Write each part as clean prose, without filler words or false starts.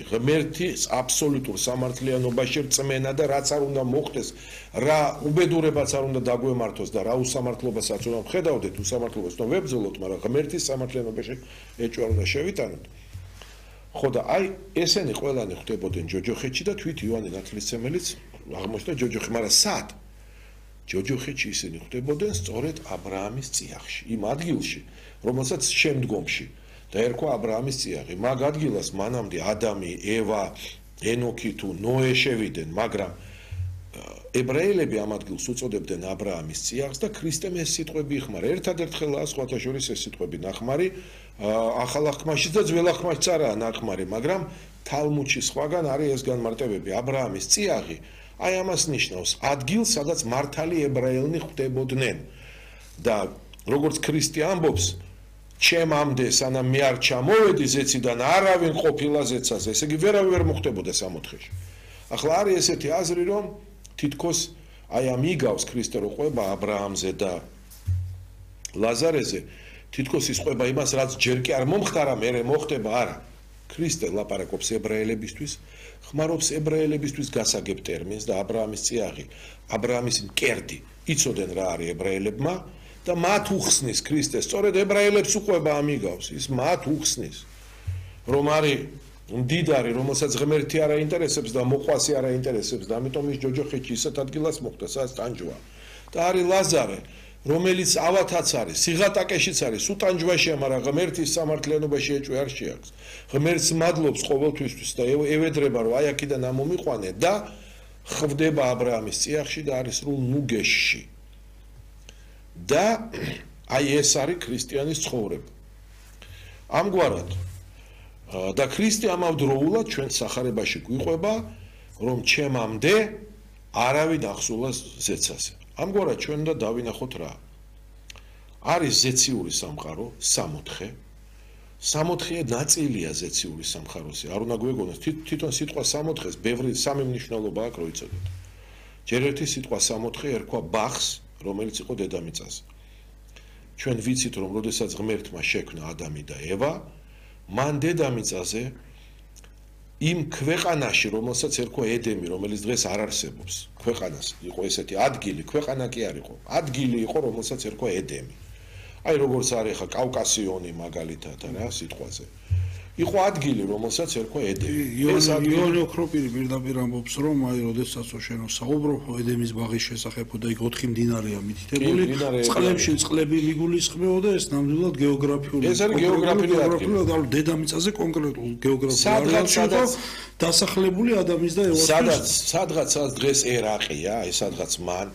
ღმერთის აბსოლუტურ სამართლიანობაში რწმენა და რაც არ უნდა მოხდეს, რა უბედურებაც არ უნდა დაგვემართოს და რა უსამართლობასაც უნდა ვხედავდეთ, უსამართლობას უნდა ვებრძოლოთ, მაგრამ ღმერთის სამართლიანობაში ეჭვ არ უნდა შევიტანოთ. ხო და აი ესენი ყველანი ხდებოდნენ ჯოჯოხეთში და თვით იოანე ნათლისმცემელიც აღმოჩნდა ჯოჯოხეთში, მაგრამ სად? ჯოჯოხეთში ისინი ხდებოდნენ სწორედ აბრაამის წიაღში, იმ ადგილში, რომელსაც შემდგომში დაერქვა აბრაამის წიაღი. მაგ ადგილას მანამდე ადამი, ევა, ენოქი თუ ნოე შევიდნენ, მაგრამ ებრაელები ამ ადგილს უწოდებდნენ აბრაამის წიაღს და ქრისტემ ეს სიტყვები იხმარა. ერთადერთხელაა სხვათა შორის ეს სიტყვები ნახმარი, ახალ აღთქმაშიც და ძველ აღთქმაშიც არაა ნახმარი, მაგრამ თალმუდში სხვაგან არის ეს განმარტებები. აბრაამის წიაღი აი ამას ნიშნავს ადგილს, სადაც მართალი ებრაელნი ხვდებოდნენ და როგორც ქრისტე ამბობს, ჩემამდე სანამ მე არ ჩამოვედი ზეციდან არავინ ყოფილა ზეცაზე, ესე იგი ვერავინ ვერ მოხდებოდა სამოთხეში. ახლა არის ესეთი აზრი, რომ თითქოს აი ამ იგავს ქრისტე რო ყვება აბრაამზე და ლაზარეზე, თითქოს ის ყვება იმას, რაც ჯერ კი არ მომხდარა, მერე მოხდება, არა. ქრისტე ლაპარაკობს ებრაელებისთვის, ხმარობს ებრაელებისთვის გასაგებ ტერმინს და აბრაამის წიაღი, აბრაამის მკერდი იცოდნენ რა არის ებრაელებმა და მათ უხსნის ქრისტე, სწორედ ებრაელებს უყვება ამიგავს, ის მათ უხსნის, რომ არის მდიდარი, რომელსაც ღმერთი არ აინტერესებს და მოყვასი არ აინტერესებს და ამიტომ ის ჯოჯოხეთში ისეთ ადგილას მოხდა, სადაც ტანჯვა. და არის ლაზარე, რომელიც ავათაც არის, სიღატაკეშიც არის, სუტანჯვაშია, მაგრამ ღმერთის სამართლიანობაში ეჭვი არ შეაქვს. ღმერთს მადლობს ყოველთვისთვის და ევედრება, რომ აი აქედან ამომიყვანე და ხვდება აბრაამის წიაღში და არის სრულ ნუგეშში. და აი ეს არის ქრისტიანის ცხოვრება. ამგვარად და ქრისტე ამავდროულად ჩვენ სახარებაში გვიყვება, რომ ჩემამდე არავინ ახსულა ზეცაზე. ამგვარად ჩვენ უნდა დავინახოთ რა. არის ზეციური სამყარო, სამოთხე. სამოთხე ნაწილია ზეციური სამყაროსი. არ უნდა გვეგონოს თვითონ სიტყვა სამოთხეს ბევრი სამი მნიშვნელობა აქვს, რო იცოდეთ. ჯერ ერთი სიტყვა სამოთხე ერქვა ბახს, რომელიც იყო დედამიწაზე. ჩვენ ვიცით, რომ როდესაც ღმერთმა შექმნა ადამი და ევა, მან დედამიწაზე იმ ქვეყანაში, რომელსაც ერქვა ედემი, რომელიც დღეს არ არსებობს, ქვეყანას იყო ესეთი ადგილი, ქვეყანა კი არ იყო. ადგილი იყო, რომელსაც ერქვა ედემი. აი როგორც არის ხა კავკასიონი მაგალითად რა სიტყვაზე. იყო ადგილი, რომელსაც ერქვა ედემი. იოანე ოქროპირი პირდაპირ ამბობს, რომ აი როდესაც შენ საუბრობ ედემის ბაღის შესახებ და იქ 4 მდინარეა მითითებული, წყლებში წყლები მიგულისხმეოდა, ეს ნამდვილად გეოგრაფიული. ეს არის გეოგრაფიული ადგილი. დედამიწაზე კონკრეტულ გეოგრაფიულ ადგილას დასახლებული ადამიანის და ევას. სადღაც დღეს ერაყია, აი სადღაც მან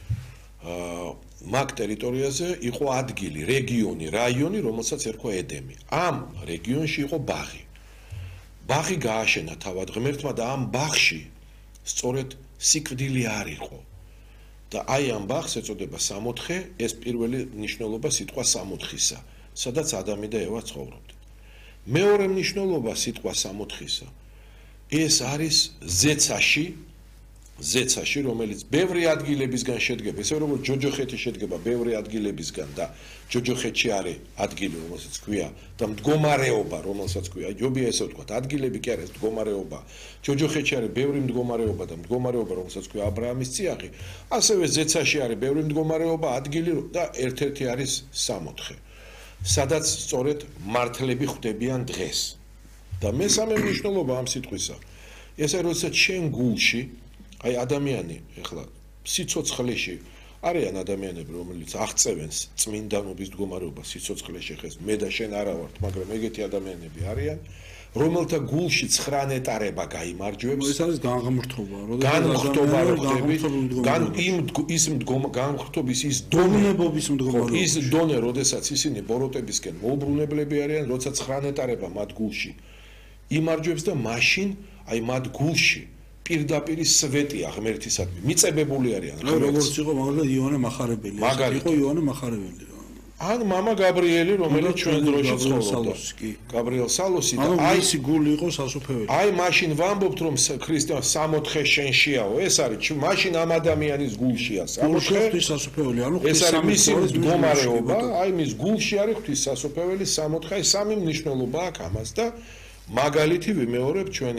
მაგ ტერიტორიაზე იყო ადგილი, რეგიონი, რაიონი, რომელსაც ერქვა ედემი. ამ რეგიონში იყო ბაღი. ბაღი გააშენა თავად ღმერთმა და ამ ბაღში სწორედ სიკვდილი არ იყო. და აი ამ ბაღს ეწოდება სამოთხე, ეს პირველი მნიშვნელობა სიტყვა სამოთხისა, სადაც ადამი და ევა ცხოვრობდნენ. მეორე მნიშვნელობა სიტყვა სამოთხისა, ეს არის ზეცაში, რომელიც ბევრი ადგილებისგან შედგება, ესე როგორც ჯოჯოხეთი შედგება ბევრი ადგილებისგან და ჯოჯოხეთში არის ადგილი, რომელსაც ქვია და მდგომარეობა, რომელსაც ქვია, ჯობია ესე ვთქვათ, ადგილები კი არის მდგომარეობა. ჯოჯოხეთში არის ბევრი მდგომარეობა და მდგომარეობა, რომელსაც ქვია აბრაამის წიაღი, ასევე ზეცაში არის ბევრი მდგომარეობა, ადგილი და ერთ-ერთი არის სამოთხე, სადაც სწორედ მართლები ხვდებიან დღეს. და მესამე მნიშვნელობა ამ სიტყვისა, ეს არის როდესაც შენ გულში აი ადამიანი ეხლა სიცოცხლეში არიან ადამიანები, რომელიც აღწევენ წმინდანობის მდგომარეობას სიცოცხლეში, ხეს მე და შენ არა ვართ, მაგრამ ეგეთი ადამიანები არიან, რომელთა გულში 9 ნეტარება გაიმარჯვებს. ეს არის განღმრთობა, განღრთობა რო ხდები, განღრთობის ის დონებობის მდგომარეობა. ის დონე, როდესაც ისინი ბოროტებისკენ მოუბრუნებლები არიან, როცა 9 ნეტარება მათ გულში იმარჯვებს და მაშინ აი მათ გულში პირდაპირ სვეტია ღმერთისადმი. მიწებებული არიან. როგორც იყო მაგალითად იოანე მახარებელი. იყო იოანე მახარებელი. ან მამა გაბრიელი, რომელიც ჩვენ დროში ცხოვრობდა. გაბრიელ სალოსი და აი ის გული იყო სასופველი. აი მაშინ ვამბობთ, რომ ქრისტე სამოთხე შენშიაო, ეს არის მაშინ ამ ადამიანის გულშია სამოთხე სასופველი. ანუ ეს არის მისი მდგომარეობა, აი მის გულში არის ღვთის სასופველი სამოთხე, სამი მნიშვნელობა აქვს ამას და მაგალითი ვიმეორებ ჩვენ